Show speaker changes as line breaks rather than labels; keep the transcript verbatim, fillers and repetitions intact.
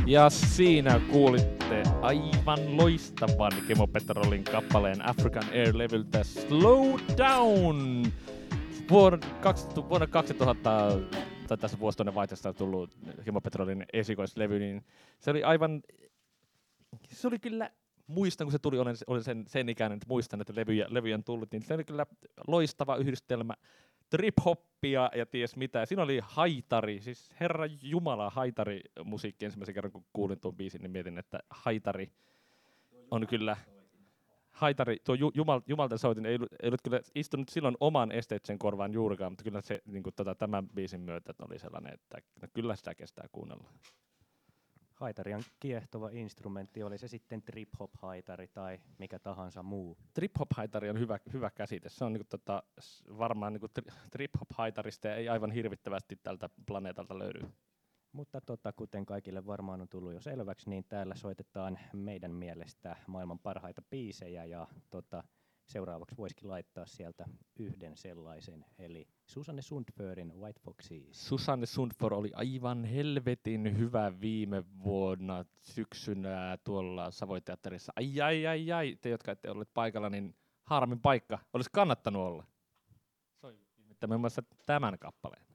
Ja siinä kuulitte aivan loistavan Kemo Petrolin kappaleen African Air-levyltä Slow Down. Vuonna, vuonna kaksituhatta, tai tässä vuosituhannen vaihteessa tullut Kemo Petrolin esikoislevy, niin se oli aivan, se oli kyllä, muistan kun se tuli, olen, olen sen, sen ikäinen, että muistan, että levyjä, levyjä on tullut, niin se oli kyllä loistava yhdistelmä trip-hoppia ja ties mitä. Siinä oli haitari, siis herra jumala haitari musiikki ensimmäisen kerran kun kuulin tuon biisin, niin mietin, että haitari on kyllä, haitari, tuo ju, jumal, jumalten soitin ei, ei ollut kyllä istunut silloin oman esteettisen korvaan juurikaan, mutta kyllä se niin kuin, tota, tämän biisin myötä oli sellainen, että no, kyllä sitä kestää kuunnella.
Haitari on kiehtova instrumentti, oli se sitten trip-hop-haitari tai mikä tahansa muu.
Trip-hop-haitari on hyvä, hyvä käsite. Se on niinku tota, varmaan niinku tri- trip-hop-haitarista ei aivan hirvittävästi tältä planeetalta löydy.
Mutta tota, kuten kaikille varmaan on tullut jo selväksi, niin täällä soitetaan meidän mielestä maailman parhaita biisejä ja tota, seuraavaksi voisikin laittaa sieltä yhden sellaisen, eli Susanne Sundförin White Foxes.
Susanne Sundför oli aivan helvetin hyvä viime vuonna syksynä tuolla Savoiteatterissa. Ai ai ai ai, te jotka ette olleet paikalla, niin harmin paikka. Olisi kannattanut olla. Soi muun muassa tämän kappaleen.